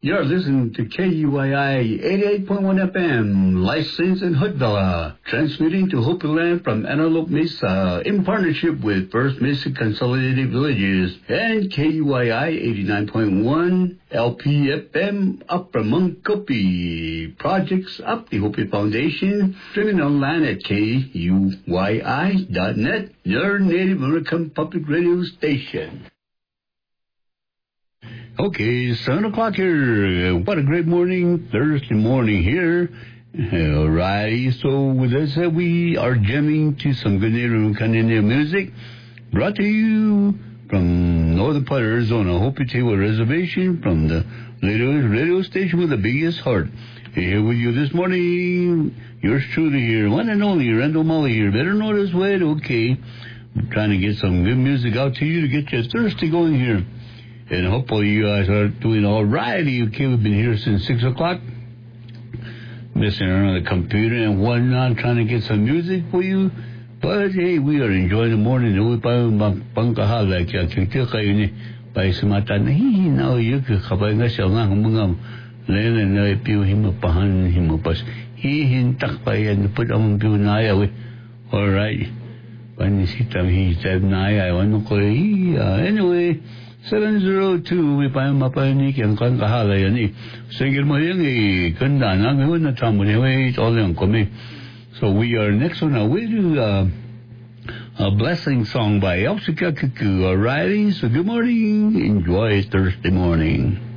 You're listening to KUYI 88.1 FM, licensed in Hoodville, transmitting to Hopi Land from Antelope Mesa in partnership with First Mesa Consolidated Villages and KUYI 89.1 LPFM Upper Munkopi. Projects up the Hopi Foundation, streaming online at KUYI.net, your Native American public radio station. Okay, 7 o'clock here. What a great morning, Thursday morning here. Alrighty, so with that said, we are jamming to some good Native American music, brought to you from northern part of Arizona, Hopi Table Reservation, from the radio station with the biggest heart. Here with you this morning, yours truly here, one and only, Randall Mully here, better know this way, okay. I'm trying to get some good music out to you to get you thirsty going here. And hopefully you guys are doing all right. Okay, we've been here since 6 o'clock. Messing around on the computer and whatnot, trying to get some music for you. But hey, we are enjoying the morning. We pangkaha like kikita kayo ni. By sumata na hihinaw yung kakabay nga siya nga humangam. Lele na ipiw himapahan himapas. Hihintak pa yan. Put ang piw na ayaw eh. Alright. Panisitam hihitab na ayaw. Ano ko eh. Anyway. 702, we pa mapanik ang kahala yan eh. Singil mo yung ganda na ngayon na tamo niya it's all yung kami. So we are next on our way to a blessing song by Elsie Kuku. Alrighty, so good morning. Enjoy Thursday morning.